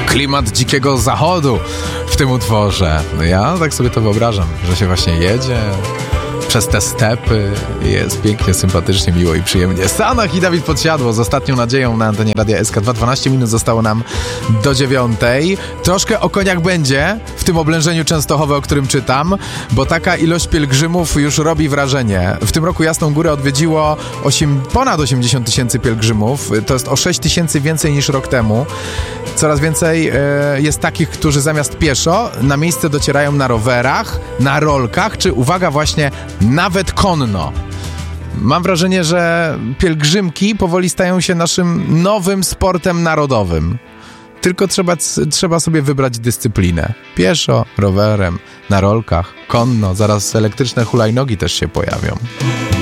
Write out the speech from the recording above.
klimat dzikiego zachodu w tym utworze. No ja tak sobie to wyobrażam, że się właśnie jedzie przez te stepy. Jest pięknie, sympatycznie, miło i przyjemnie. Sanach i Dawid Podsiadło z Ostatnią Nadzieją na antenie Radia SK2. 12 minut zostało nam do 9:00. Troszkę o koniach będzie w tym oblężeniu Częstochowy, o którym czytam, bo taka ilość pielgrzymów już robi wrażenie. W tym roku Jasną Górę odwiedziło ponad 80 tysięcy pielgrzymów. To jest o 6 tysięcy więcej niż rok temu. Coraz więcej jest takich, którzy zamiast pieszo na miejsce docierają na rowerach, na rolkach, czy uwaga właśnie nawet konno. Mam wrażenie, że pielgrzymki powoli stają się naszym nowym sportem narodowym. Tylko trzeba sobie wybrać dyscyplinę. Pieszo, rowerem, na rolkach, konno, zaraz elektryczne hulajnogi też się pojawią.